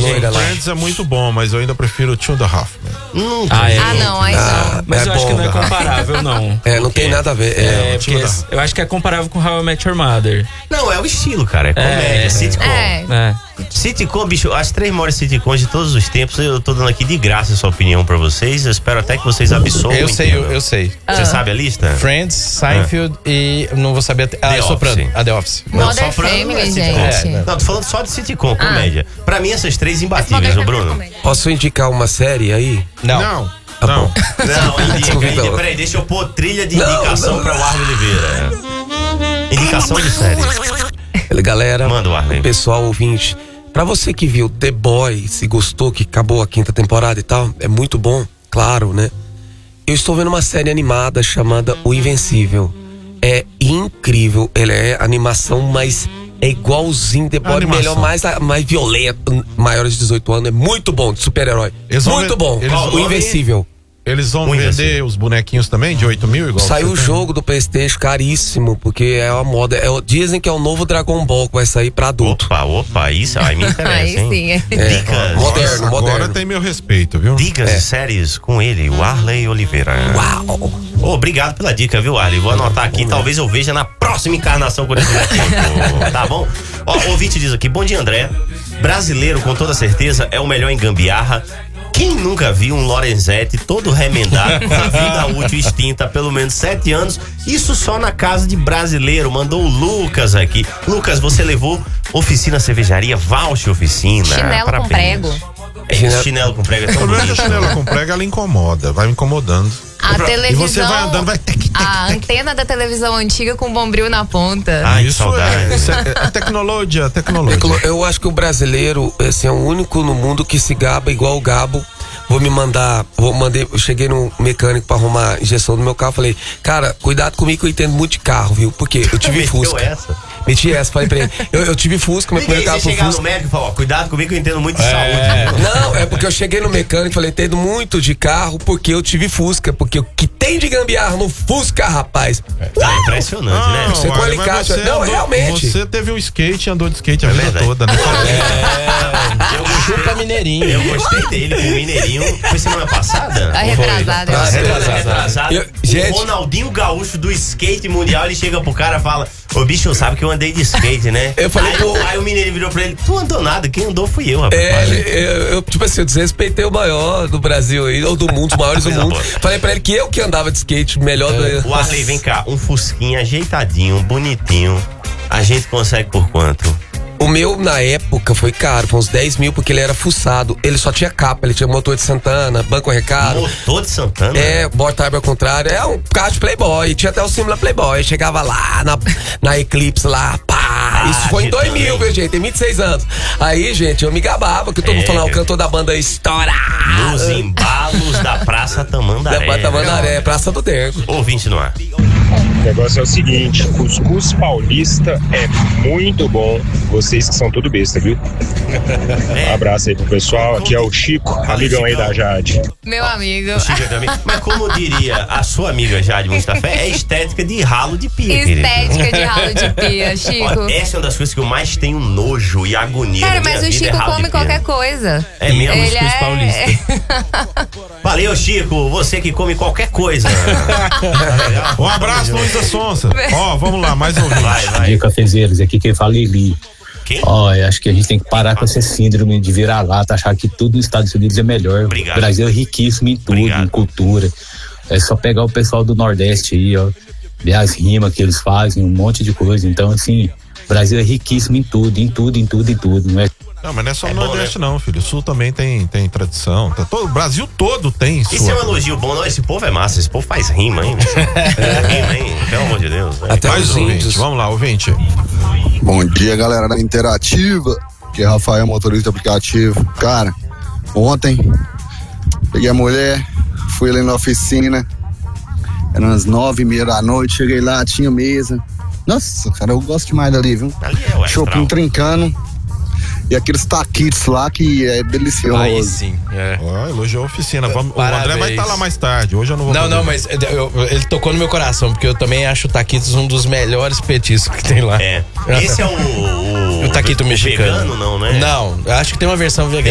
loira lá. Friends é muito bom, mas eu ainda prefiro Two and a Half Men. Não, aí não. mas eu acho que não é comparável, não. Não tem nada a ver. Porque eu acho que é comparável com How I Met Your Mother. Não, é o estilo, cara. É comédia, sitcom. Sitcom, bicho, as 3 maiores sitcoms de todos os tempos, eu tô dando aqui de graça a sua opinião pra vocês. Eu espero até que vocês absorvam. Eu sei. Você sabe a lista? Friends, Seinfeld e não vou saber. Soprano. The Office. Modern Family, gente. Não, tô falando só de sitcom, comédia. Pra mim, essas 3 imbatíveis, ô Bruno. Posso indicar uma série aí? Não. Tá bom. Não, indica. Peraí, deixa eu pôr trilha de indicação pra o Arley Oliveira. Indicação de série. Galera, manda o Arley. Pessoal ouvinte, pra você que viu The Boys, se gostou, que acabou a 5ª temporada e tal, é muito bom, claro, né? Eu estou vendo uma série animada chamada O Invencível. É incrível, ela é animação, mas é igualzinho The Boys, melhor, mais violento, maiores de 18 anos, é muito bom, de super-herói. Muito bom, O Invencível. Eles vão vender os bonequinhos também de 8 mil igual? Saiu o jogo do PlayStation caríssimo, porque é uma moda. Dizem que é o novo Dragon Ball que vai sair pra adulto. Opa, isso aí me interessa, hein? Dicas. Moderno. Agora tem meu respeito, viu? Dicas de séries com ele, o Arley Oliveira. Uau! Obrigado pela dica, viu, Arley? Vou anotar aqui, talvez eu veja na próxima encarnação quando eu tiver tempo. Tá bom? O ouvinte diz aqui, bom dia, André. Brasileiro, com toda certeza, é o melhor em gambiarra. Quem nunca viu um Lorenzetti todo remendado, com a vida útil extinta há pelo menos 7 anos? Isso só na casa de brasileiro. Mandou o Lucas aqui. Lucas, você levou Oficina Cervejaria, Voucher Oficina. Chinelo Parabéns. com prego. Chinelo com prego é O tão problema da bonito. chinelo com prego, ela incomoda, vai me incomodando. A televisão. E você vai andando, vai a antena da televisão antiga com bombril na ponta. Ai, isso saudade. Isso é tecnologia. Eu acho que o brasileiro é o único no mundo que se gaba igual o Gabo. Eu cheguei no mecânico pra arrumar injeção no meu carro, falei, cara, cuidado comigo que eu entendo muito de carro, viu? Porque eu tive Fusca. Meti essa, falei pra ele. Eu tive Fusca, meu primeiro carro foi Fusca. Você chegar no médico e falar, cuidado comigo que eu entendo muito de saúde. Não, é porque eu cheguei no mecânico e falei, entendo muito de carro porque eu tive Fusca. Porque o que tem de gambiarra no Fusca, rapaz. Tá impressionante, né? Você com alicate. Não, realmente. Você teve um skate e andou de skate a vida toda, né? Chupa Mineirinho. Eu gostei dele com o Mineirinho. Foi semana passada? Retrasada. O Ronaldinho Gaúcho do skate mundial, ele chega pro cara e fala, ô bicho, sabe que eu andei de skate, né? Eu falei, aí o Mineirinho virou pra ele, tu andou nada, quem andou fui eu, rapaz. Eu desrespeitei o maior do Brasil aí, ou do mundo, os maiores do mundo. Falei pra ele que eu que andava de skate melhor do... O Arley, vem cá, um Fusquinha ajeitadinho, bonitinho, a gente consegue por quanto? O meu, na época, foi caro, foi uns 10 mil, porque ele era fuçado. Ele só tinha capa, ele tinha motor de Santana, banco recaro. Motor de Santana? Porta-água ao contrário. É um carro de Playboy, tinha até o símbolo da Playboy. Chegava lá na Eclipse, lá, pá. Isso foi em 2000, meu gente, tem 26 anos. Aí, gente, eu me gabava, que todo mundo falando, o cantor da banda estourado. Nos embalos da Praça Tamandaré. Da Tamandaré, Praça do Terco. Ouvinte no ar. O negócio é o seguinte, cuscuz paulista é muito bom. Vocês que são tudo besta, viu? Um abraço aí pro pessoal. Aqui é o Chico, amigão aí da Jade. Meu amigo. Chico também. Mas como diria a sua amiga Jade Mustafé, é estética de ralo de pia, Estética de ralo de pia, Chico. Ó, essa é uma das coisas que eu mais tenho nojo e agonia. Cara, mas o Chico come qualquer coisa. É mesmo? Ele Cuscuz paulista. Valeu, Chico. Você que come qualquer coisa. Um abraço, Luísa Sonsa. Vamos lá, mais um vídeo. Bom dia, cafezeiros. Aqui quem fala é Eli. Eu acho que a gente tem que parar com essa síndrome de vira-lata, achar que tudo nos Estados Unidos é melhor. Obrigado. O Brasil é riquíssimo em tudo, em cultura. É só pegar o pessoal do Nordeste aí, ver as rimas que eles fazem, um monte de coisa. Então, assim, o Brasil é riquíssimo em tudo. Não é? Não, mas não é só o Nordeste, não, filho. O Sul também tem tradição. O Brasil todo tem isso. Isso é um elogio bom, não? Esse povo é massa, esse povo faz rima, hein? Rima, hein? Pelo amor de Deus. Até mais um ouvinte. Vamos lá, ouvinte. Bom dia, galera da Interativa. Aqui é Rafael, motorista aplicativo. Cara, ontem peguei a mulher, fui ali na oficina. Eram umas 9h30 da noite, cheguei lá, tinha mesa. Nossa, cara, eu gosto demais dali, viu? Chopinho trincando. E aqueles taquitos lá que é delicioso. Aí sim, elogiou a oficina. O André vai estar lá mais tarde. Hoje eu não vou. Não, mas ele tocou no meu coração, porque eu também acho o taquitos um dos melhores petiscos que tem lá. Esse é o taquito mexicano. Vegano, não, né? Não, eu acho que tem uma versão vegana.